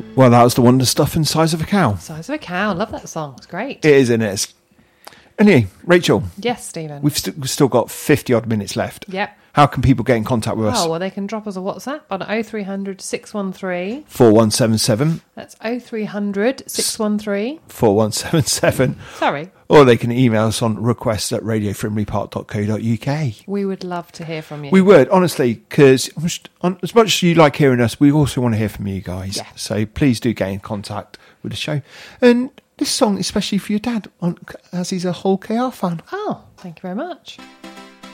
Well, that was the Wonder Stuff and Size of a Cow. Size of a Cow. Love that song. It's great. It is, isn't it? Anyway, Rachel. Yes, Stephen. We've still got 50-odd minutes left. Yep. How can people get in contact with us? Oh, well, they can drop us a WhatsApp on 0300 613 4177. That's 0300 613 4177. Sorry. Or they can email us on requests@radiofrimleypark.co.uk. We would love to hear from you. We would, honestly, because as much as you like hearing us, we also want to hear from you guys. Yeah. So please do get in contact with the show. And this song, especially for your dad, as he's a whole KR fan. Oh, thank you very much.